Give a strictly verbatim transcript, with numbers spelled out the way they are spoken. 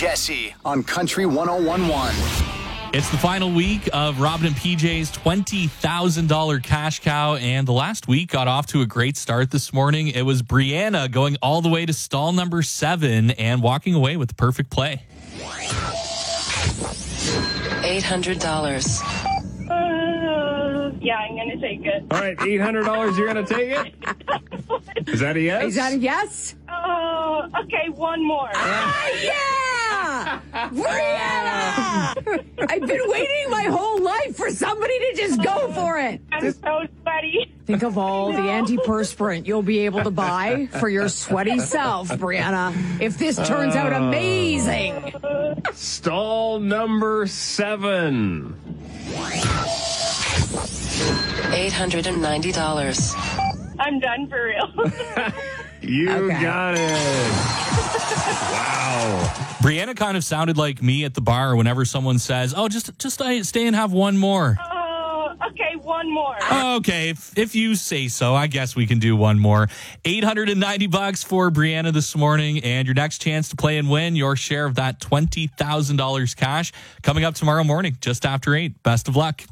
Jesse on Country one oh one point one. It's the final week of Robin and P J's twenty thousand dollars cash cow, and the last week got off to a great start this morning. It was Brianna going all the way to stall number seven and walking away with the perfect play. eight hundred dollars. Uh, yeah, I'm going to take it. All right, eight hundred dollars, you're going to take it? Is that a yes? Is that a yes? Uh, okay, one more. Ah, yeah! Brianna! I've been waiting my whole life for somebody to just go for it. I'm so sweaty. Think of all the antiperspirant you'll be able to buy for your sweaty self, Brianna, if this turns out amazing. Stall number seven. eight hundred ninety dollars. I'm done for real. You Okay. got it. Wow. Brianna kind of sounded like me at the bar whenever someone says, oh, just just uh, stay and have one more. Uh, okay, one more. Okay, if, if you say so, I guess we can do one more. eight hundred ninety bucks for Brianna this morning, and your next chance to play and win your share of that twenty thousand dollars cash coming up tomorrow morning, just after eight. Best of luck.